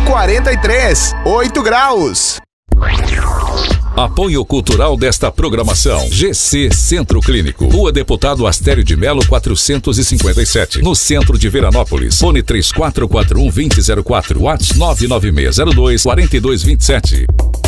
43, 8 graus. Apoio cultural desta programação. GC Centro Clínico. Rua Deputado Astério de Melo 457. No centro de Veranópolis. Fone 3441-2004. WhatsApp 99602-4227.